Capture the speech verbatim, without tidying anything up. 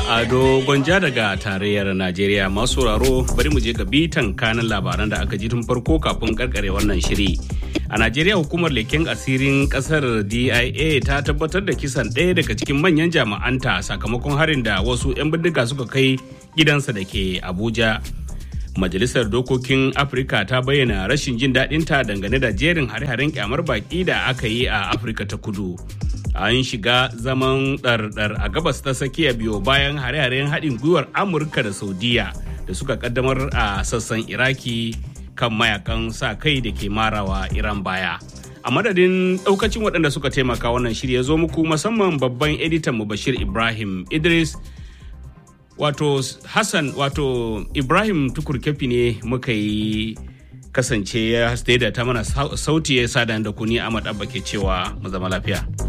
Ado Gwanja daga tarayyar Najeriya. Masu sauraro bari mu je ga bitan kanin labaran da aka ji tun farko kafin karkare wannan shiri. A Najeriya hukumar leken asirin kasar D I A ta tabbatar da kisan ɗaya daga cikin manyan jami'anta sakamakon harin da wasu 'yan bindiga suka kai gidansa da ke Abuja. Majalisar Dokokin Afirka ta bayyana rashin jin daɗinta dangane da jerin hare-haren kyamar baƙi da aka yi a Afirka ta Kudu. An shiga zaman ɗarɗar a gabas ta tsakiya biyo bayan hare-haren haɗin gwiwar Amurka da Saudiya da suka kaddamar a sassan Iraki kan mayakan sa kai da ke marawa Iran baya. A madadin ɗaukacin waɗanda suka taimaka wannan shirya zo muku musamman babban editan mu Bashir Ibrahim Idris. Wato Hassan wato Ibrahim Tukurkefi ne muka yi kasance ya da ta mana sauti ya sada da kuni Ahmad Abba ke cewa mu zama lafiya.